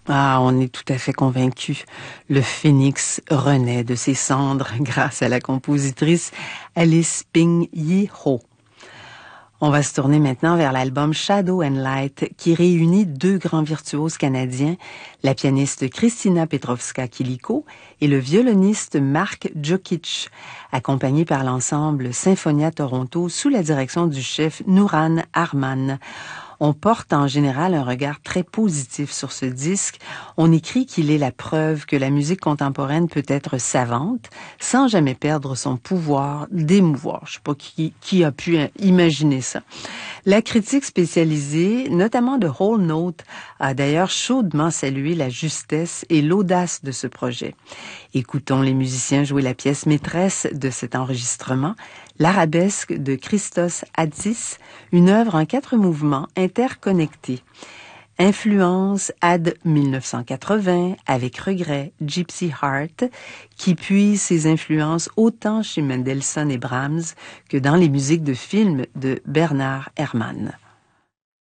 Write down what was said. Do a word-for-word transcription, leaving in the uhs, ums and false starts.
Ah, on est tout à fait convaincus. Le phénix renaît de ses cendres grâce à la compositrice Alice Ping-Yi-Ho. On va se tourner maintenant vers l'album Shadow and Light qui réunit deux grands virtuoses canadiens, la pianiste Kristina Petrovska-Kiliko et le violoniste Mark Jokic, accompagnés par l'ensemble Symphonia Toronto sous la direction du chef Nouran Arman. On porte en général un regard très positif sur ce disque. On écrit qu'il est la preuve que la musique contemporaine peut être savante sans jamais perdre son pouvoir d'émouvoir. Je sais pas qui, qui a pu imaginer ça. La critique spécialisée, notamment de Whole Note, a d'ailleurs chaudement salué la justesse et l'audace de ce projet. Écoutons les musiciens jouer la pièce maîtresse de cet enregistrement, l'Arabesque de Christos Hatzis, une œuvre en quatre mouvements interconnectés. Influence ad dix-neuf cent quatre-vingts, avec regret, Gypsy Heart, qui puise ses influences autant chez Mendelssohn et Brahms que dans les musiques de films de Bernard Herrmann.